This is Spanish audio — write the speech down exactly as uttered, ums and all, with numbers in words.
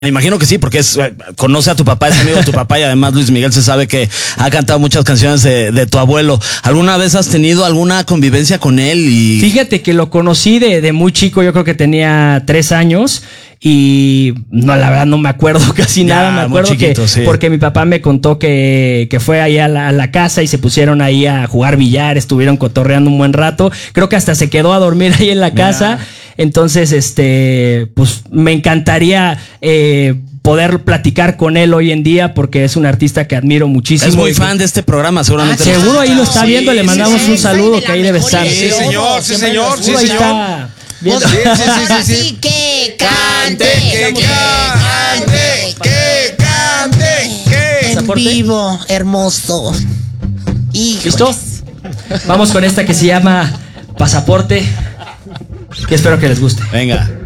Me imagino que sí, porque es, conoce a tu papá, es amigo de tu papá y además Luis Miguel se sabe que ha cantado muchas canciones de, de tu abuelo. ¿Alguna vez has tenido alguna convivencia con él? Y... Fíjate que lo conocí de, de muy chico, yo creo que tenía tres años y no, la verdad no me acuerdo casi ya, nada. Me acuerdo chiquito, que sí. Porque mi papá me contó que, que fue ahí a la, a la casa y se pusieron ahí a jugar billar, estuvieron cotorreando un buen rato. Creo que hasta se quedó a dormir ahí en la casa. Mira. Entonces, este, pues me encantaría eh, poder platicar con él hoy en día porque es un artista que admiro muchísimo. Es muy fan de este programa, seguramente. Ah, seguro ahí lo está sí, viendo, le mandamos sí, un saludo sí, que ahí debe estar. Sí, sí señor, sí, señor, sí, ahí señor. Está viendo. Sí, sí, sí, sí, sí. Que cante, que cante, que cante, que en vivo, hermoso. Híjoles. ¿Listo? Vamos con esta que se llama Pasaporte, que espero que les guste. Venga.